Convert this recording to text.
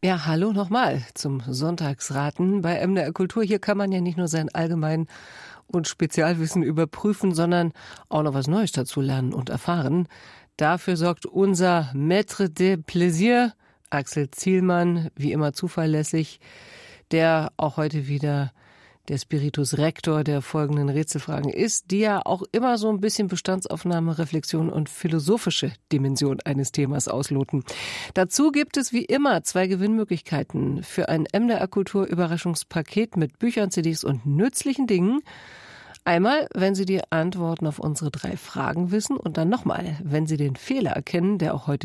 Ja, hallo nochmal zum Sonntagsraten bei MDR Kultur. Hier kann man ja nicht nur sein Allgemein- und Spezialwissen überprüfen, sondern auch noch was Neues dazu lernen und erfahren. Dafür sorgt unser Maître de Plaisir, Axel Zielmann, wie immer zuverlässig, der auch heute wieder der Spiritus Rector der folgenden Rätselfragen ist, die ja auch immer so ein bisschen Bestandsaufnahme, Reflexion und philosophische Dimension eines Themas ausloten. Dazu gibt es wie immer 2 Gewinnmöglichkeiten für ein MDR Kultur Überraschungspaket mit Büchern, CDs und nützlichen Dingen. Einmal, wenn Sie die Antworten auf unsere 3 Fragen wissen, und dann nochmal, wenn Sie den Fehler erkennen, der auch heute